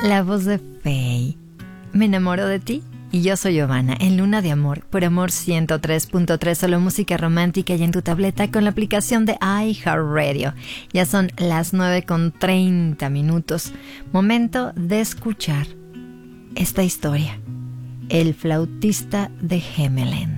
La voz de Faye. Me enamoro de ti. Y yo soy Giovanna, en Luna de Amor, por Amor 103.3, solo música romántica y en tu tableta con la aplicación de iHeartRadio. Ya son las 9:30. Momento de escuchar esta historia. El flautista de Hamelin.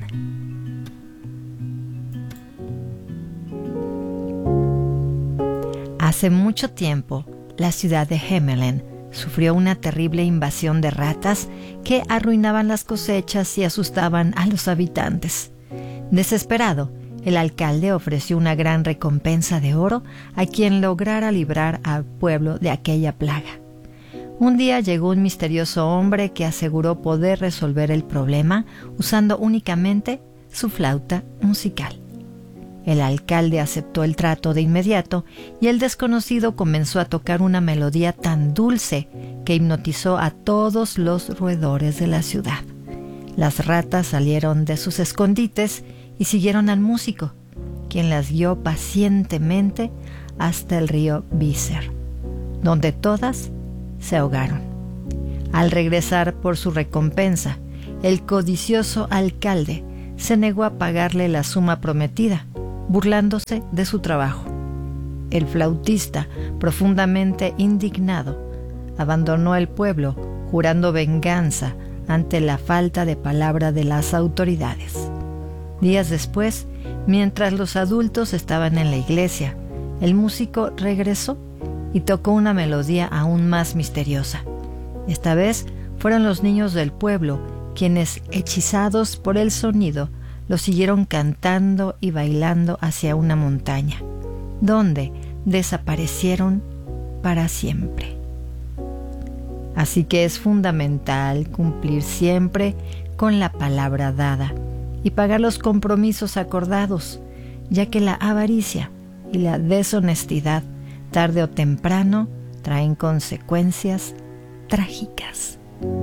Hace mucho tiempo, la ciudad de Hamelin sufrió una terrible invasión de ratas que arruinaban las cosechas y asustaban a los habitantes. Desesperado, el alcalde ofreció una gran recompensa de oro a quien lograra librar al pueblo de aquella plaga. Un día llegó un misterioso hombre que aseguró poder resolver el problema usando únicamente su flauta musical. El alcalde aceptó el trato de inmediato y el desconocido comenzó a tocar una melodía tan dulce que hipnotizó a todos los roedores de la ciudad. Las ratas salieron de sus escondites y siguieron al músico, quien las guió pacientemente hasta el río Weser, donde todas se ahogaron. Al regresar por su recompensa, el codicioso alcalde se negó a pagarle la suma prometida, burlándose de su trabajo. El flautista, profundamente indignado, abandonó el pueblo, jurando venganza ante la falta de palabra de las autoridades. Días después, mientras los adultos estaban en la iglesia, el músico regresó y tocó una melodía aún más misteriosa. Esta vez fueron los niños del pueblo quienes, hechizados por el sonido, lo siguieron cantando y bailando hacia una montaña, donde desaparecieron para siempre. Así que es fundamental cumplir siempre con la palabra dada y pagar los compromisos acordados, ya que la avaricia y la deshonestidad, tarde o temprano, traen consecuencias trágicas.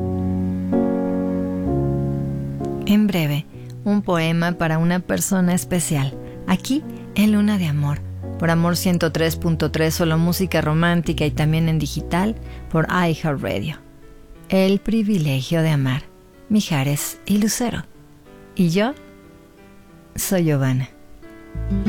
En breve, un poema para una persona especial, aquí en Luna de Amor, por Amor 103.3, solo música romántica y también en digital por iHeartRadio. El privilegio de amar, Mijares y Lucero. Y yo soy Giovanna.